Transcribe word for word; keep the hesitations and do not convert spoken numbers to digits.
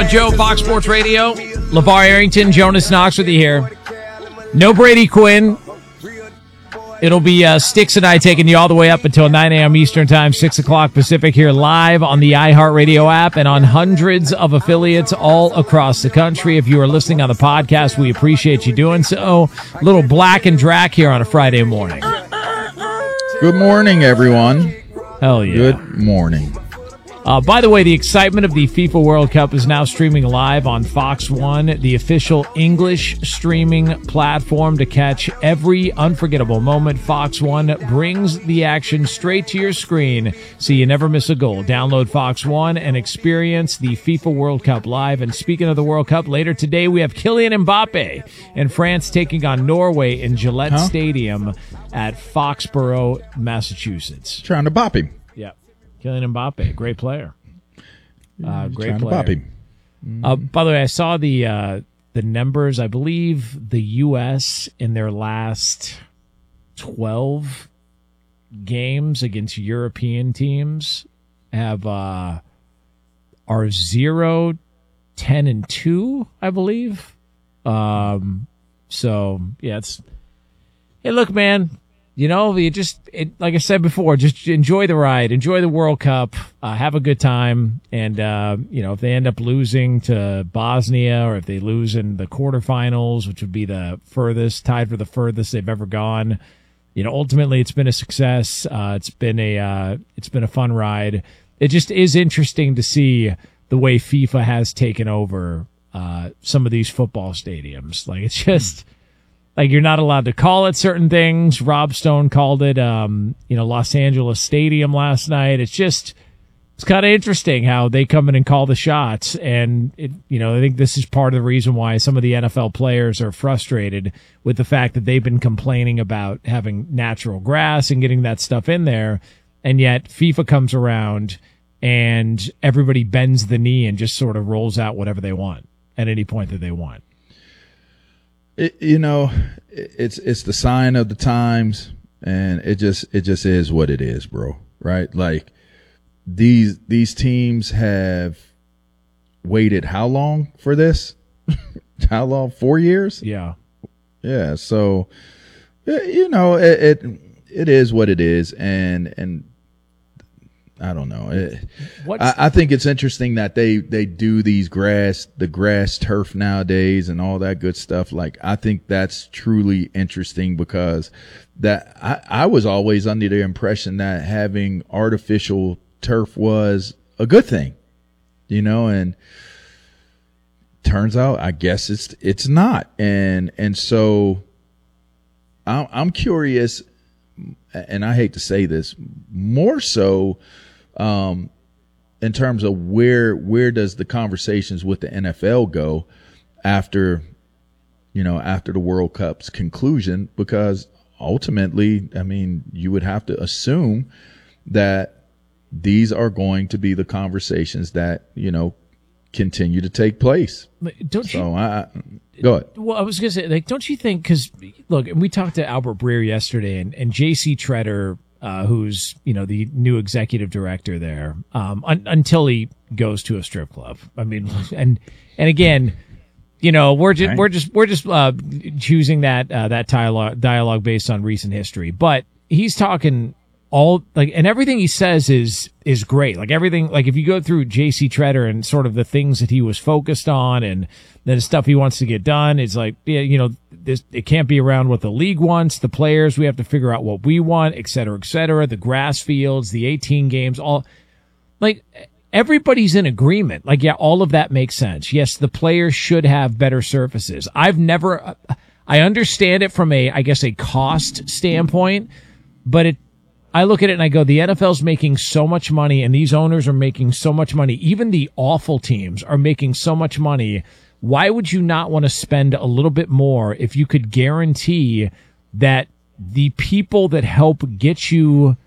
and Joe, Fox Sports Radio. LeVar Arrington, Jonas Knox with you here. No Brady Quinn. It'll be uh, Sticks and I taking you all the way up until nine a.m. Eastern Time, six o'clock Pacific, here live on the iHeartRadio app and on hundreds of affiliates all across the country. If you are listening on the podcast, we appreciate you doing so. A little Black and Drac here on a Friday morning. Good morning, everyone. Hell yeah. Good morning. Uh, by the way, the excitement of the FIFA World Cup is now streaming live on Fox One, the official English streaming platform to catch every unforgettable moment. Fox One brings the action straight to your screen so you never miss a goal. Download Fox One and experience the FIFA World Cup live. And speaking of the World Cup, later today we have Kylian Mbappe and France taking on Norway in Gillette huh? Stadium at Foxborough, Massachusetts. Trying to bop him. Kylian Mbappe, great player. Uh, great trying player. To bop him. Mm-hmm. Uh, by the way, I saw the uh, the numbers. I believe the U S in their last twelve games against European teams have uh, are zero, ten, and two, I believe. Um, so yeah, it's hey, look, man. You know, you just, it, like I said before, just enjoy the ride, enjoy the World Cup, uh, have a good time. And, uh, you know, if they end up losing to Bosnia or if they lose in the quarterfinals, which would be the furthest, tied for the furthest they've ever gone, you know, ultimately it's been a success. Uh, it's been a, uh, it's been a fun ride. It just is interesting to see the way FIFA has taken over, uh, some of these football stadiums. Like, it's just, like, you're not allowed to call it certain things. Rob Stone called it, um, you know, Los Angeles Stadium last night. It's just, it's kind of interesting how they come in and call the shots. And, it, you know, I think this is part of the reason why some of the N F L players are frustrated with the fact that they've been complaining about having natural grass and getting that stuff in there. And yet FIFA comes around and everybody bends the knee and just sort of rolls out whatever they want at any point that they want. It, you know, it's it's the sign of the times, and it just it just is what it is, bro. Right? Like these these teams have waited how long for this? How long? Four years? Yeah, yeah. So, you know, it it, it is what it is, and and. I don't know. It, I, I think it's interesting that they, they do these grass, the grass turf nowadays and all that good stuff. Like, I think that's truly interesting because that I, I was always under the impression that having artificial turf was a good thing, you know, and turns out I guess it's, it's not. And, and so I'm, I'm curious, and I hate to say this, more so, Um, in terms of where, where does the conversations with the N F L go after, you know, after the World Cup's conclusion? Because ultimately, I mean, you would have to assume that these are going to be the conversations that, you know, continue to take place. Don't so you? I, go ahead. Well, I was going to say, like, don't you think, because, look, and we talked to Albert Breer yesterday and, and J C Treader, Uh, who's, you know, the new executive director there, um, un- until he goes to a strip club. I mean, and, and again, you know, we're just, right. we're just, we're just, uh, choosing that, uh, that dialogue, dialogue based on recent history, but he's talking all like, and everything he says is, is great. Like everything, like if you go through J C Treader and sort of the things that he was focused on and the stuff he wants to get done, it's like, yeah, you know, this, it can't be around what the league wants, the players, we have to figure out what we want, et cetera, et cetera, the grass fields, the eighteen games, all like everybody's in agreement. Like, yeah, all of that makes sense. Yes, the players should have better surfaces. I've never, I understand it from a, I guess, a cost standpoint, but it, I look at it and I go, the N F L's making so much money and these owners are making so much money. Even the awful teams are making so much money. Why would you not want to spend a little bit more if you could guarantee that the people that help get you